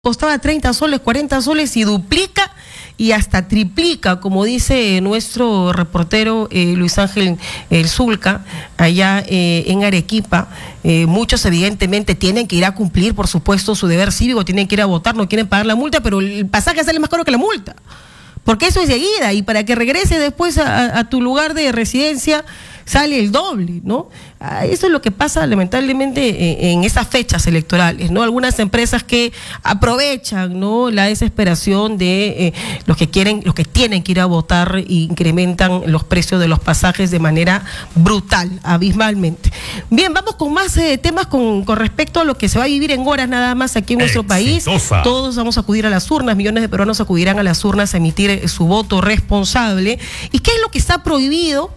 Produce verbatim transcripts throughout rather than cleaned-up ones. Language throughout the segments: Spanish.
costaba treinta soles, cuarenta soles y duplica y hasta triplica, como dice nuestro reportero eh, Luis Ángel El Zulca, allá eh, en Arequipa. Eh, muchos evidentemente tienen que ir a cumplir, por supuesto, su deber cívico, tienen que ir a votar, no quieren pagar la multa, pero el pasaje sale más caro que la multa, porque eso es de ida, y para que regrese después a, a tu lugar de residencia sale el doble, ¿no? Eso es lo que pasa lamentablemente en, en esas fechas electorales, ¿no? Algunas empresas que aprovechan, ¿no?, la desesperación de eh, los que quieren, los que tienen que ir a votar, e incrementan los precios de los pasajes de manera brutal, abismalmente. Bien, vamos con más eh, temas con, con respecto a lo que se va a vivir en horas nada más aquí en nuestro Exitosa. país. Todos vamos a acudir a las urnas, millones de peruanos acudirán a las urnas a emitir eh, su voto responsable. ¿Y qué es lo que está prohibido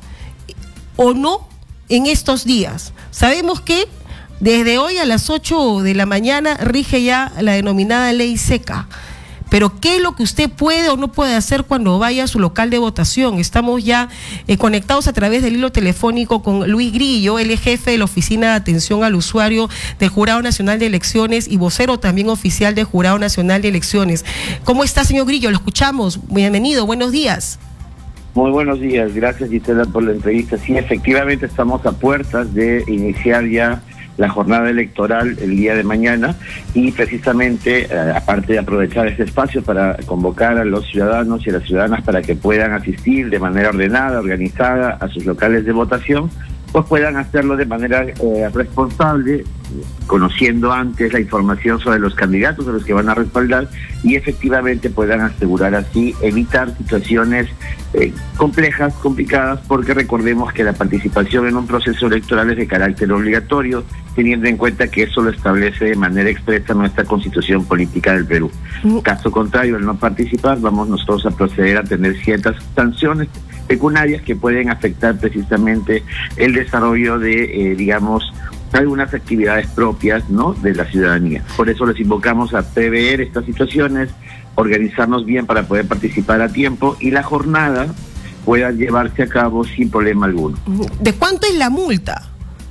o no en estos días? Sabemos que desde hoy a las ocho de la mañana rige ya la denominada ley seca, pero ¿qué es lo que usted puede o no puede hacer cuando vaya a su local de votación? Estamos ya eh, conectados a través del hilo telefónico con Luis Grillo, él es jefe de la Oficina de Atención al Usuario del Jurado Nacional de Elecciones y vocero también oficial del Jurado Nacional de Elecciones. ¿Cómo está, señor Grillo? Lo escuchamos. Bienvenido, buenos días. Muy buenos días, gracias Gisela por la entrevista. Sí, efectivamente estamos a puertas de iniciar ya la jornada electoral el día de mañana y precisamente, eh, aparte de aprovechar este espacio para convocar a los ciudadanos y a las ciudadanas para que puedan asistir de manera ordenada, organizada a sus locales de votación, pues puedan hacerlo de manera eh, responsable, conociendo antes la información sobre los candidatos a los que van a respaldar y efectivamente puedan asegurar así, evitar situaciones eh, complejas, complicadas, porque recordemos que la participación en un proceso electoral es de carácter obligatorio, teniendo en cuenta que eso lo establece de manera expresa nuestra Constitución Política del Perú. Uh-huh. Caso contrario, al no participar, vamos nosotros a proceder a tener ciertas sanciones pecuniarias que pueden afectar precisamente el desarrollo de, eh, digamos, algunas actividades propias, ¿no?, de la ciudadanía. Por eso les invocamos a prever estas situaciones, organizarnos bien para poder participar a tiempo y la jornada pueda llevarse a cabo sin problema alguno. ¿De cuánto es la multa?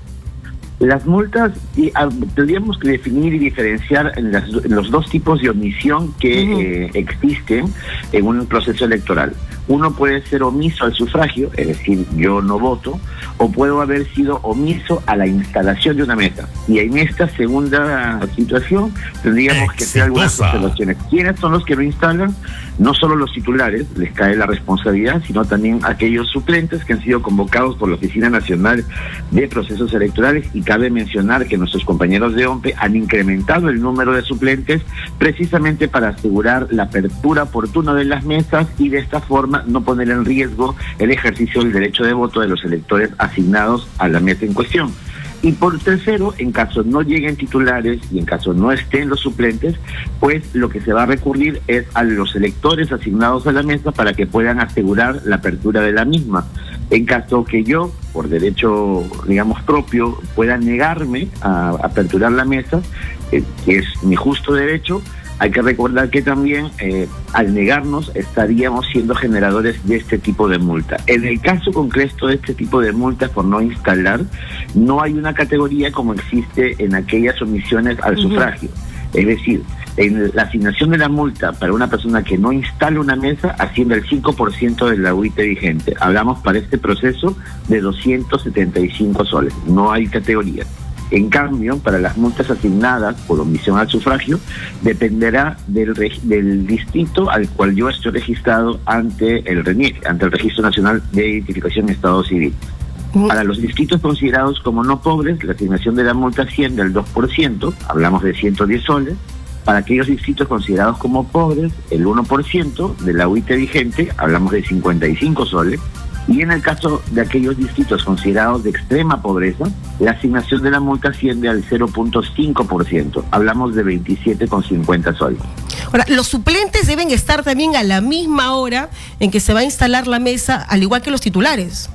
Las multas, y, a, tendríamos que definir y diferenciar en, las, en los dos tipos de omisión que uh-huh. eh, existen en un proceso electoral. Uno puede ser omiso al sufragio, es decir, yo no voto, o puedo haber sido omiso a la instalación de una mesa. Y en esta segunda situación tendríamos Exitosa. que hacer algunas observaciones. ¿Quiénes son los que lo instalan? No solo los titulares, les cae la responsabilidad, sino también aquellos suplentes que han sido convocados por la Oficina Nacional de Procesos Electorales, y cabe mencionar que nuestros compañeros de O M P E han incrementado el número de suplentes precisamente para asegurar la apertura oportuna de las mesas y de esta forma no poner en riesgo el ejercicio del derecho de voto de los electores asignados a la mesa en cuestión. Y por tercero, en caso no lleguen titulares y en caso no estén los suplentes, pues lo que se va a recurrir es a los electores asignados a la mesa para que puedan asegurar la apertura de la misma. En caso que yo, por derecho, digamos, propio, pueda negarme a aperturar la mesa, eh, que es mi justo derecho, hay que recordar que también eh, al negarnos estaríamos siendo generadores de este tipo de multa. En el caso concreto de este tipo de multas por no instalar, no hay una categoría como existe en aquellas omisiones al uh-huh. sufragio. Es decir, en la asignación de la multa para una persona que no instala una mesa asciende al cinco por ciento de la U I T vigente. Hablamos para este proceso de doscientos setenta y cinco soles. No hay categoría. En cambio, para las multas asignadas por omisión al sufragio, dependerá del, del distrito al cual yo estoy registrado ante el RENIEC, ante el Registro Nacional de Identificación y Estado Civil. Para los distritos considerados como no pobres, la asignación de la multa asciende al dos por ciento, hablamos de ciento diez soles. Para aquellos distritos considerados como pobres, el uno por ciento de la U I T vigente, hablamos de cincuenta y cinco soles. Y en el caso de aquellos distritos considerados de extrema pobreza, la asignación de la multa asciende al cero punto cinco por ciento. Hablamos de veintisiete con cincuenta soles. Ahora, los suplentes deben estar también a la misma hora en que se va a instalar la mesa, al igual que los titulares.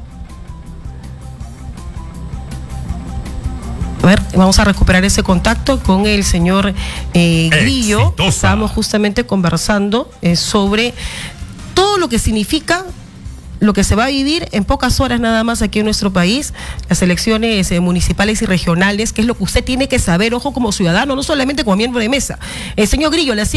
A ver, vamos a recuperar ese contacto con el señor eh, Grillo. Exitosa. Estábamos justamente conversando eh, sobre todo lo que significa lo que se va a vivir en pocas horas nada más aquí en nuestro país, las elecciones eh, municipales y regionales, que es lo que usted tiene que saber, ojo, como ciudadano, no solamente como miembro de mesa. El señor Grillo, le hacía